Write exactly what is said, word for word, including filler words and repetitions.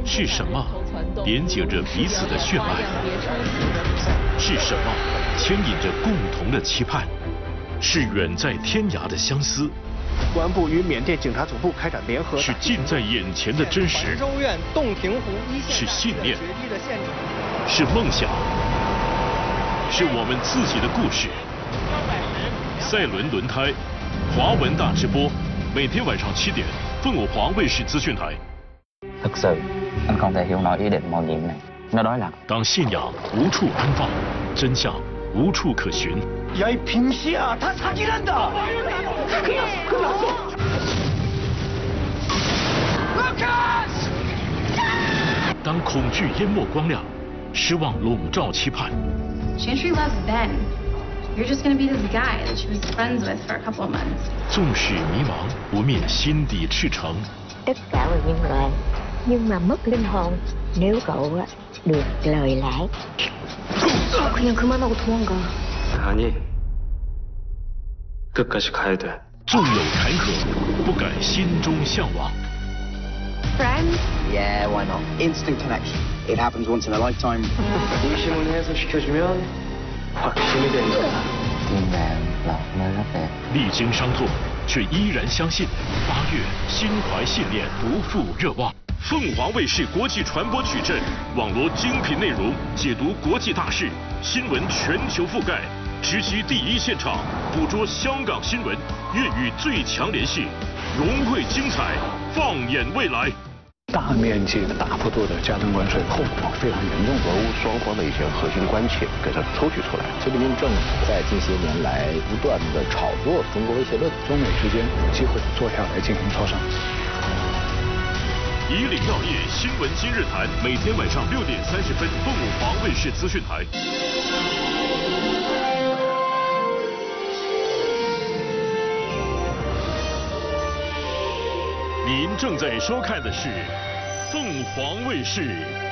是什么连接着彼此的血脉？是什么牵引着共同的期盼？是远在天涯的相思。 公安部与缅甸警察总部开展联合。 是近在眼前的真实。 州院洞庭湖一线。 是信念。是梦想。是我们自己的故事。赛伦轮胎，华文大直播，每天晚上七点，凤凰华卫视资讯台。 Thực sự, anh không thể hiểu nổi ý định mạo nhiệm này. Nó đó là 当信仰无处安放，真相无处可寻。 야이 빙시야, 다 사기란다. 当恐惧淹没光亮，失望笼罩期盼。 Chantry loves Ben. You're just gonna be this guy that she was friends with for a couple of months. 纵使迷茫，不灭心底赤诚。 Tất cả là nhân loại, nhưng mà mất linh hồn nếu cậu được lời lẽ. 그냥 그만하고 도망가. 아니, 끝까지 가야 돼. 纵有坎坷，不改心中向往。 Friends? Yeah, why not? Instant connection. It happens once in a lifetime. 의심을 해소시켜주면 확신이 되는 거야. tim bạn là nơi rất đẹp. 历经伤痛，却依然相信。八月，心怀信念，不负热望。凤凰卫视国际传播矩阵，网罗精品内容，解读国际大事，新闻全球覆盖，直击第一现场，捕捉香港新闻，粤语最强联系，融汇精彩，放眼未来。 大面积的、大幅度的加征关税，后果非常严重。 俄乌双方的一些核心关切给它抽取出来。 习近平政府在近些年来不断的炒作中国威胁论， 中美之间有机会坐下来进行磋商。 以岭药业新闻今日谈，每天晚上六点三十分，凤凰卫视资讯台。您正在收看的是凤凰卫视